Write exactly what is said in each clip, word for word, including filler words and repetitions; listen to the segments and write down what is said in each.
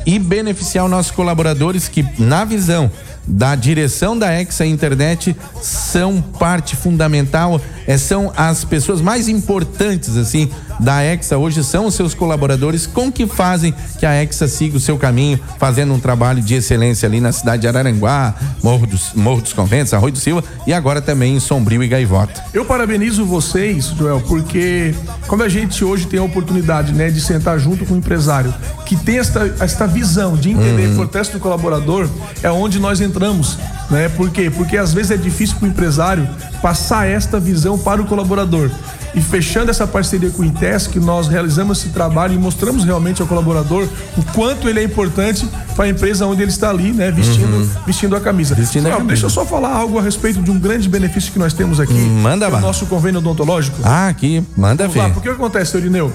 e beneficiar os nossos colaboradores que, na visão da direção da Hexa Internet, são parte fundamental, é, são as pessoas mais importantes assim da Hexa hoje, são os seus colaboradores com que fazem que a Hexa siga o seu caminho, fazendo um trabalho de excelência ali na cidade de Araranguá, Morro dos, Morro dos Conventos, Arroio do Silva e agora também em Sombrio e Gaivota. Eu parabenizo vocês, Joel, porque quando a gente hoje tem a oportunidade, né, de sentar junto com um empresário que tem esta, esta visão de entender uhum. a importância do colaborador, é onde nós entramos, né? Por quê? Porque às vezes é difícil para o empresário passar esta visão para o colaborador. E fechando essa parceria com o ITESC, nós realizamos esse trabalho e mostramos realmente ao colaborador o quanto ele é importante para a empresa onde ele está ali, né? Vestindo, uhum. vestindo a camisa. Vestindo Não, a camisa. Deixa eu só falar algo a respeito de um grande benefício que nós temos aqui. Manda lá. O nosso convênio odontológico. Ah, aqui, manda Vamos ver. lá, porque o que acontece, senhor Irineu?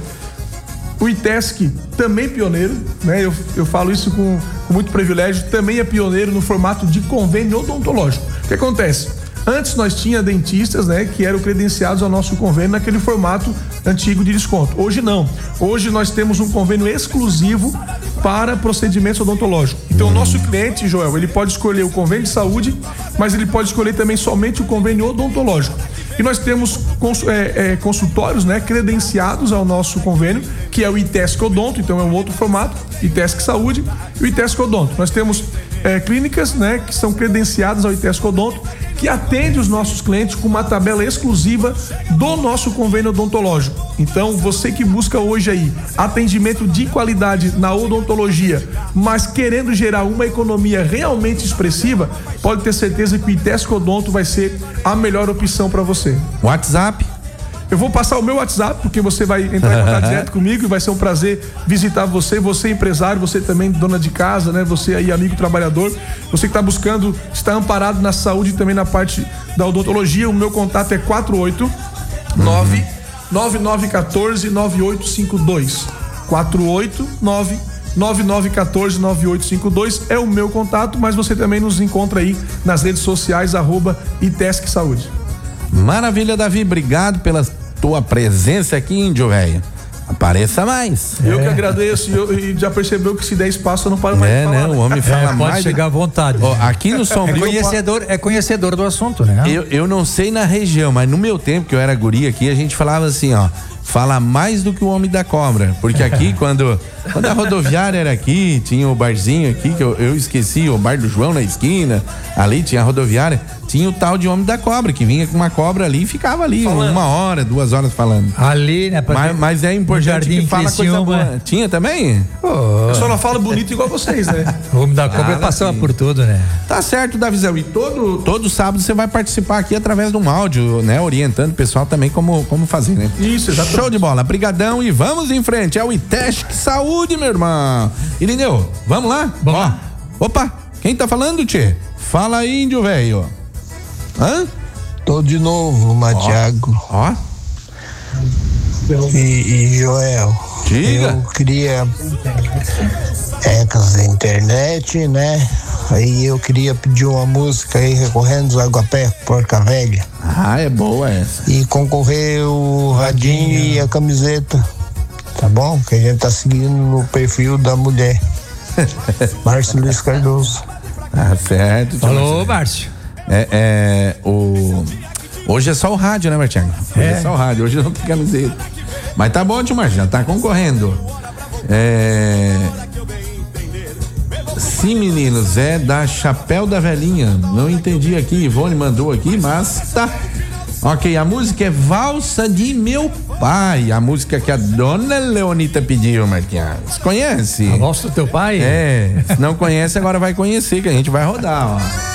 O ITESC, também pioneiro, né? Eu, eu falo isso com, com muito privilégio, também é pioneiro no formato de convênio odontológico. O que acontece? Antes nós tinha dentistas, né, que eram credenciados ao nosso convênio naquele formato antigo de desconto. Hoje não. Hoje nós temos um convênio exclusivo para procedimentos odontológicos. Então, o nosso cliente, Joel, ele pode escolher o convênio de saúde, mas ele pode escolher também somente o convênio odontológico. E nós temos cons, é, é, consultórios, né, credenciados ao nosso convênio, que é o ITESC Odonto, então é um outro formato, ITESC Saúde e o ITESC Odonto. Nós temos é, clínicas, né, que são credenciadas ao ITESC Odonto, que atende os nossos clientes com uma tabela exclusiva do nosso convênio odontológico. Então, você que busca hoje aí atendimento de qualidade na odontologia, mas querendo gerar uma economia realmente expressiva, pode ter certeza que o ITESC Odonto vai ser a melhor opção para você. WhatsApp? Eu vou passar o meu WhatsApp, porque você vai entrar em contato direto comigo e vai ser um prazer visitar você, você empresário, você também dona de casa, né? Você aí amigo trabalhador, você que está buscando estar amparado na saúde e também na parte da odontologia. O meu contato é quatro oito nove, nove nove um quatro, nove oito cinco dois. quatro oito nove, nove nove um quatro, nove oito cinco dois é o meu contato, mas você também nos encontra aí nas redes sociais, arroba ITESC Saúde. Maravilha, Davi, obrigado pela tua presença aqui, índio velho. Apareça mais. Eu é. que agradeço, e, eu, e já percebeu que se der espaço eu não paro mais é, de falar. Não, o homem fala é, mais. Pode chegar à vontade. Ó, aqui no Sombrio. É conhecedor, é conhecedor do assunto, né? Eu, eu não sei na região, mas no meu tempo, que eu era guri aqui, a gente falava assim, ó. Fala mais do que o homem da cobra. Porque aqui, quando, quando a rodoviária era aqui, tinha o barzinho aqui, que eu, eu esqueci, o bar do João na esquina, ali tinha a rodoviária, tinha o tal de homem da cobra, que vinha com uma cobra ali e ficava ali falando. uma hora, duas horas falando. Ali, né? Mas, mas é importante que fala coisa boa. Tinha também? Oh. Eu só não falo bonito igual vocês, né? O homem da cobra ah, passava sim. por tudo, né? Tá certo, Davizão. E todo, todo sábado você vai participar aqui através de um áudio, né? Orientando o pessoal também como, como fazer, né? Isso, exatamente. Show de bola, brigadão e vamos em frente, é o ITESC Saúde, meu irmão. Irineu, vamos lá? Vamos Ó, lá. Opa, quem tá falando, tchê? Fala aí, índio velho. Hã? Tô de novo, Matiago. Ó. E, e Joel. Diga. Eu queria Hexa Internet, né? Aí eu queria pedir uma música aí, Recorrendo dos Aguapé, Porca Velha. Ah, é boa essa. E concorrer o radinho e a camiseta. Tá bom? Que a gente tá seguindo no perfil da mulher. Márcio Luiz Cardoso. Tá certo. Falou, Márcio. É, é, o... Hoje é só o rádio, né, Martinho? Hoje é. é só o rádio, hoje não tem camiseta. Mas tá bom, tio Márcio, já tá concorrendo. É... Sim, meninos, é da Chapéu da Velhinha. Não entendi aqui, Ivone mandou aqui, mas tá. Ok, a música é Valsa de Meu Pai. A música que a dona Leonita pediu, Marquinhos. Conhece? A valsa do teu pai? É, se não conhece, agora vai conhecer, que a gente vai rodar, ó.